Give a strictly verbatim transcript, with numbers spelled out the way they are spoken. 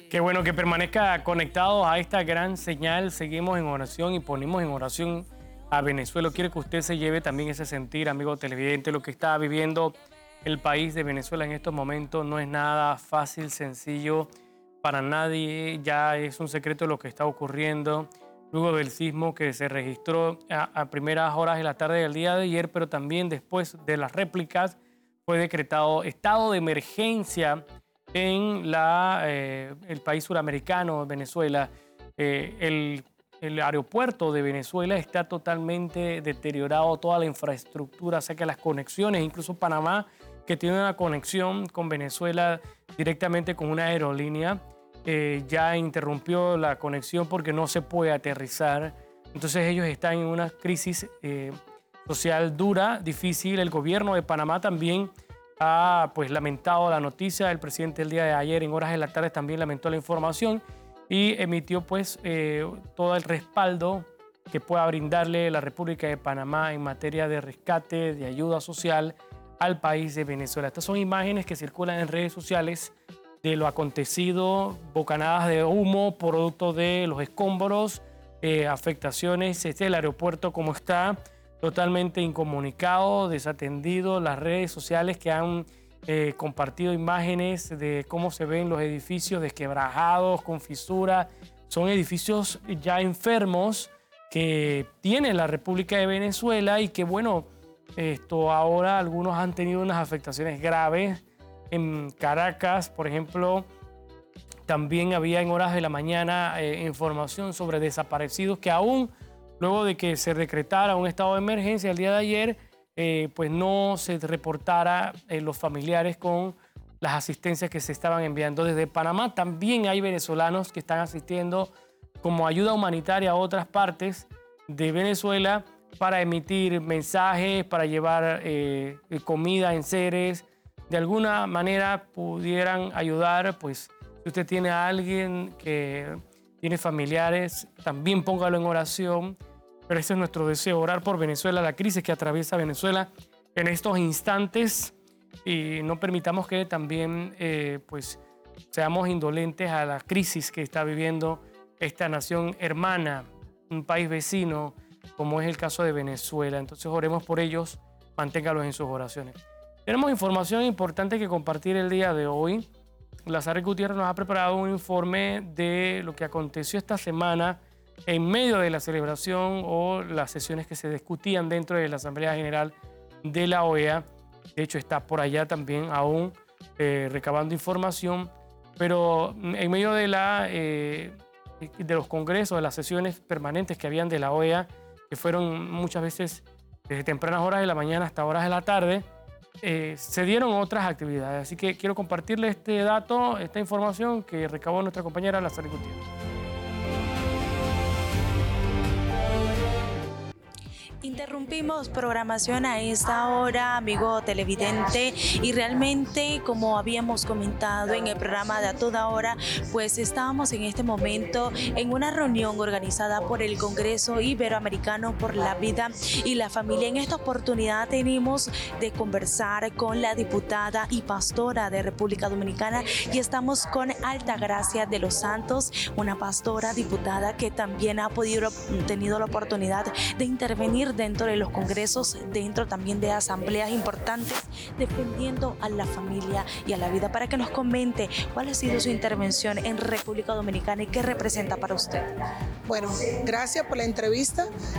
Qué bueno que permanezca conectado a esta gran señal. Seguimos en oración y ponemos en oración a Venezuela. Quiero que usted se lleve también ese sentir, amigo televidente. Lo que está viviendo el país de Venezuela en estos momentos no es nada fácil, sencillo para nadie. Ya es un secreto lo que está ocurriendo luego del sismo que se registró a, a primeras horas de la tarde del día de ayer, pero también después de las réplicas fue decretado estado de emergencia en la, eh, el país suramericano, Venezuela. Eh, el, el aeropuerto de Venezuela está totalmente deteriorado, toda la infraestructura, o sea que las conexiones, incluso Panamá, que tiene una conexión con Venezuela directamente con una aerolínea, eh, ya interrumpió la conexión porque no se puede aterrizar. Entonces ellos están en una crisis eh, social dura, difícil. El gobierno de Panamá también ha pues, lamentado la noticia. El presidente el día de ayer, en horas de la tarde, también lamentó la información y emitió pues, eh, todo el respaldo que pueda brindarle la República de Panamá en materia de rescate, de ayuda social al país de Venezuela. Estas son imágenes que circulan en redes sociales de lo acontecido, bocanadas de humo, producto de los escombros, eh, afectaciones. Este es el aeropuerto como está, totalmente incomunicado, desatendido. Las redes sociales que han eh, compartido imágenes de cómo se ven los edificios desquebrajados, con fisuras. Son edificios ya enfermos que tiene la República de Venezuela y que, bueno, esto ahora algunos han tenido unas afectaciones graves. En Caracas, por ejemplo, también había en horas de la mañana eh, información sobre desaparecidos que aún luego de que se decretara un estado de emergencia el día de ayer, eh, pues no se reportara eh, los familiares con las asistencias que se estaban enviando desde Panamá. También hay venezolanos que están asistiendo como ayuda humanitaria a otras partes de Venezuela para emitir mensajes, para llevar eh, comida, enseres. De alguna manera pudieran ayudar, pues si usted tiene a alguien que tiene familiares, también póngalo en oración. Pero ese es nuestro deseo, orar por Venezuela, la crisis que atraviesa Venezuela en estos instantes, y no permitamos que también eh, pues, seamos indolentes a la crisis que está viviendo esta nación hermana, un país vecino, como es el caso de Venezuela. Entonces oremos por ellos, manténgalos en sus oraciones. Tenemos información importante que compartir el día de hoy. Lazare Gutiérrez nos ha preparado un informe de lo que aconteció esta semana en medio de la celebración o las sesiones que se discutían dentro de la Asamblea General de la O E A. De hecho, está por allá también aún eh, recabando información, pero en medio de, la, eh, de los congresos, de las sesiones permanentes que habían de la O E A, que fueron muchas veces desde tempranas horas de la mañana hasta horas de la tarde, eh, se dieron otras actividades. Así que quiero compartirle este dato, esta información que recabó nuestra compañera Lazare Gutiérrez. Interrumpimos programación a esta hora, amigo televidente, y realmente, como habíamos comentado en el programa de A Toda Hora, pues estábamos en este momento en una reunión organizada por el Congreso Iberoamericano por la Vida y la Familia. En esta oportunidad tenemos de conversar con la diputada y pastora de República Dominicana y estamos con Altagracia de los Santos, una pastora diputada que también ha podido, tenido la oportunidad de intervenir dentro de los congresos, dentro también de asambleas importantes, defendiendo a la familia y a la vida, para que nos comente cuál ha sido su intervención en República Dominicana y qué representa para usted. Bueno, gracias por la entrevista.